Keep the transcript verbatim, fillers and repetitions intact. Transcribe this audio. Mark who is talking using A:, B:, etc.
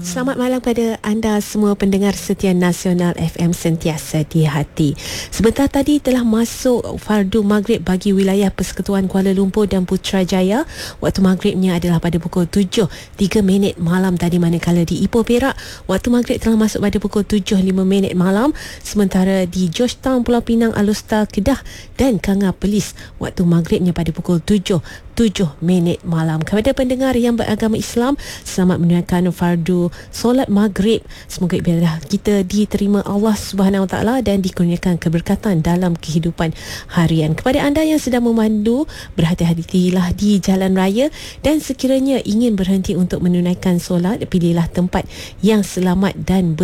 A: Selamat malam pada anda semua pendengar setia Nasional F M sentiasa di hati. Sebentar tadi telah masuk fardu maghrib bagi wilayah Persekutuan Kuala Lumpur dan Putrajaya. Waktu maghribnya adalah pada pukul tujuh tiga minit malam tadi, manakala di Ipoh Perak waktu maghrib telah masuk pada pukul tujuh lima minit malam. Sementara di Georgetown Pulau Pinang, Alustar, Kedah dan Kanga Perlis waktu maghribnya pada pukul tujuh tujuh minit malam. Kepada pendengar yang beragama Islam, selamat menunaikan fardu solat maghrib. Semoga ibadah kita diterima Allah Subhanahu Wa Taala dan dikurniakan keberkatan dalam kehidupan harian. Kepada anda yang sedang memandu, berhati-hatilah di jalan raya dan sekiranya ingin berhenti untuk menunaikan solat, pilihlah tempat yang selamat dan